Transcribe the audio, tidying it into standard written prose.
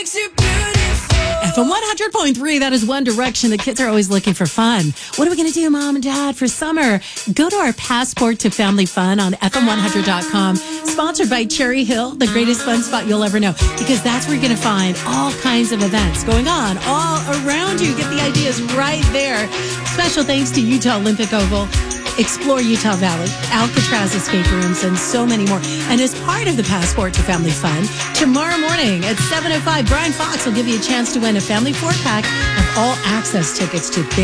FM 100.3, that is One Direction. The kids are always looking for fun. What are we going to do, Mom and Dad, for summer? Go to our Passport to Family Fun on FM100.com. Sponsored by Cherry Hill, the greatest fun spot you'll ever know. Because that's where you're going to find all kinds of events going on all around you. Get the ideas right there. Special thanks to Utah Olympic Oval. Explore Utah Valley, Alcatraz escape rooms, and so many more. And as part of the Passport to Family Fun, tomorrow morning at 7:05, Brian Fox will give you a chance to win a family 4-pack of all access tickets to